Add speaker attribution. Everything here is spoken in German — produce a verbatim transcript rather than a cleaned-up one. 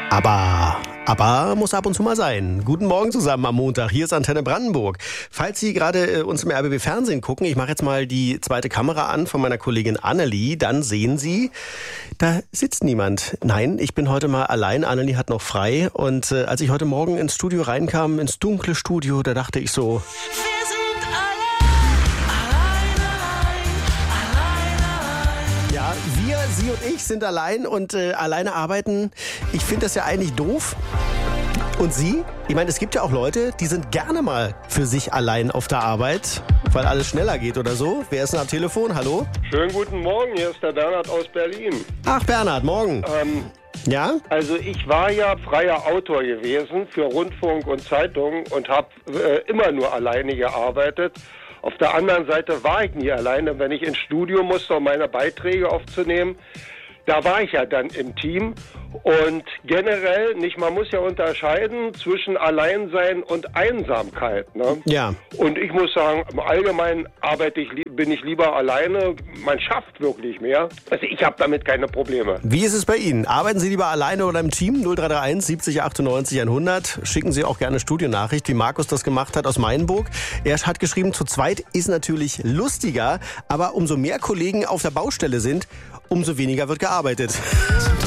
Speaker 1: Aber, aber muss ab und zu mal sein. Guten Morgen zusammen am Montag. Hier ist Antenne Brandenburg. Falls Sie gerade äh, uns im R B B Fernsehen gucken, ich mache jetzt mal die zweite Kamera an von meiner Kollegin Annelie, dann sehen Sie, da sitzt niemand. Nein, ich bin heute mal allein. Annelie hat noch frei. Und äh, als ich heute Morgen ins Studio reinkam, ins dunkle Studio, da dachte ich so... Ja, wir, Sie und ich sind allein und äh, alleine arbeiten. Ich finde das ja eigentlich doof. Und Sie? Ich meine, es gibt ja auch Leute, die sind gerne mal für sich allein auf der Arbeit, weil alles schneller geht oder so. Wer ist denn am Telefon? Hallo?
Speaker 2: Schönen guten Morgen, hier ist der Bernhard aus Berlin.
Speaker 1: Ach, Bernhard, morgen.
Speaker 2: Ähm,
Speaker 1: ja?
Speaker 2: Also ich war ja freier Autor gewesen für Rundfunk und Zeitungen und habe äh, immer nur alleine gearbeitet. Auf der anderen Seite war ich nie alleine, wenn ich ins Studio musste, um meine Beiträge aufzunehmen. Da war ich ja dann im Team und generell nicht, man muss ja unterscheiden zwischen Alleinsein und Einsamkeit. Ne?
Speaker 1: Ja.
Speaker 2: Und ich muss sagen, im Allgemeinen arbeite ich, bin ich lieber alleine. Man schafft wirklich mehr. Also ich habe damit keine Probleme.
Speaker 1: Wie ist es bei Ihnen? Arbeiten Sie lieber alleine oder im Team? null drei drei eins siebzig achtundneunzig hundert. Schicken Sie auch gerne Studionachricht, wie Markus das gemacht hat aus Mainburg. Er hat geschrieben, zu zweit ist natürlich lustiger, aber umso mehr Kollegen auf der Baustelle sind, umso weniger wird gearbeitet.